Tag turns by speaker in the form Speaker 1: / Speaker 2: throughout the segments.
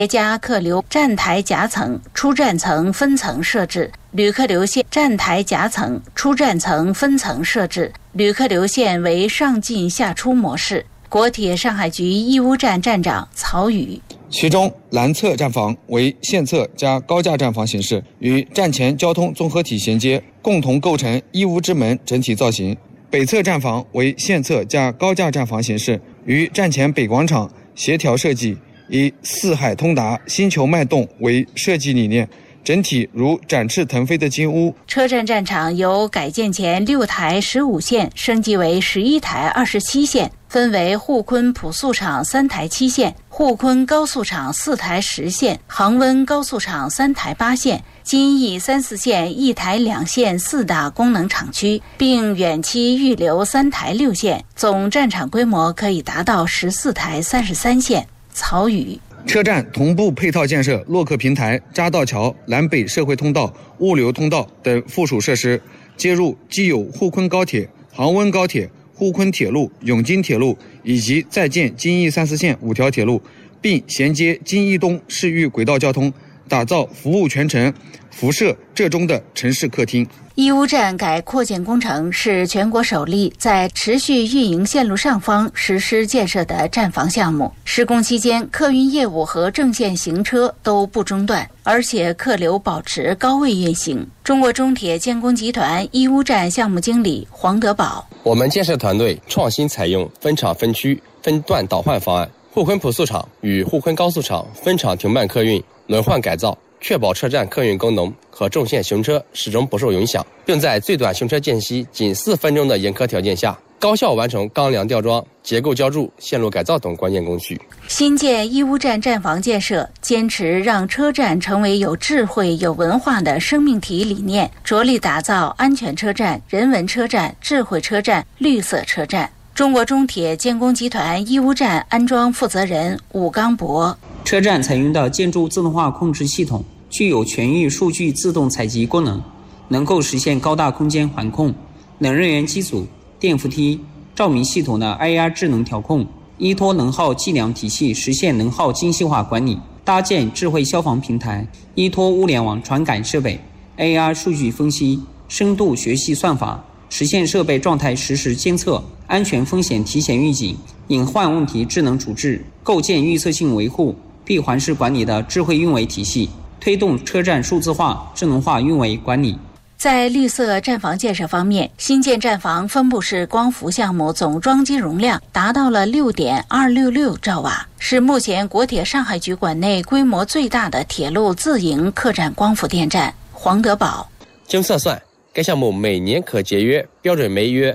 Speaker 1: 加客流站台夹层、出站层分层设置，旅客流线站台夹层、出站层分层设置，旅客流线为上进下出模式。国铁上海局义乌站站长曹宇。
Speaker 2: 其中南侧站房为线侧加高架站房形式，与站前交通综合体衔接，共同构成义乌之门整体造型。北侧站房为线侧加高架站房形式，与站前北广场协调设计，以四海通达、星球脉动为设计理念，整体如展翅腾飞的金乌。
Speaker 1: 车站站场由改建前6台15线升级为11台27线，分为沪昆普速场3台7线、沪昆高速场4台10线、杭温高速场3台8线、京义3、4线1台2线4大功能厂区，并远期预留3台6线，总站场规模可以达到14台33线。曹宇。
Speaker 2: 车站同步配套建设洛克平台、匝道桥、南北社会通道、物流通道等附属设施，接入既有沪昆高铁、杭温高铁、沪昆铁路、永金铁路以及在建京义3、4线5条铁路，并衔接京义东市域轨道交通，打造服务全程、辐射浙中的城市客厅。
Speaker 1: 义乌站改扩建工程是全国首例在持续运营线路上方实施建设的站房项目。施工期间，客运业务和正线行车都不中断，而且客流保持高位运行。中国中铁建工集团义乌站项目经理黄德宝：
Speaker 3: 我们建设团队创新采用分场分区、分段倒换方案，沪昆普速场与沪昆高速场分场停办客运轮换改造，确保车站客运功能和重线行车始终不受影响，并在最短行车间隙仅4分钟的严苛条件下，高效完成钢梁吊装、结构浇筑、线路改造等关键工序。
Speaker 1: 新建义乌站站房建设坚持让车站成为有智慧、有文化的生命体理念，着力打造安全车站、人文车站、智慧车站、绿色车站。中国中铁建工集团义乌站安装负责人武刚博：
Speaker 4: 车站采用的建筑自动化控制系统具有全域数据自动采集功能，能够实现高大空间环控、冷热源机组、电扶梯、照明系统的 IR 智能调控，依托能耗计量体系实现能耗精细化管理，搭建智慧消防平台，依托物联网传感设备、AR 数据分析、深度学习算法，实现设备状态实时监测、安全风险提前预警、隐患问题智能处置，构建预测性维护、闭环式管理的智慧运维体系，推动车站数字化、智能化运维管理。
Speaker 1: 在绿色站房建设方面，新建站房分布式光伏项目总装机容量达到了6.266兆瓦，是目前国铁上海局管内规模最大的铁路自营客站光伏电站。黄德宝：
Speaker 3: 经测算，该项目每年可节约标准煤约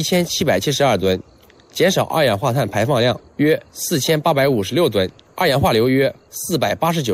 Speaker 3: 1772吨，减少二氧化碳排放量约4856吨，二氧化硫约489